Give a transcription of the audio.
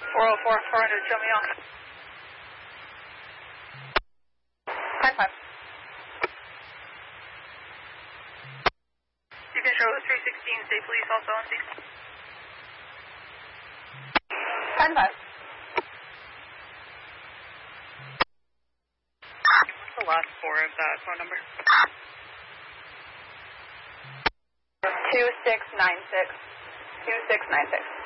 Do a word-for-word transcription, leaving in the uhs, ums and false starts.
four oh four, four hundred, show me on. High five. You can show three sixteen, state police also on scene. High five. What's the last four of that phone number? two six nine six. two six nine six.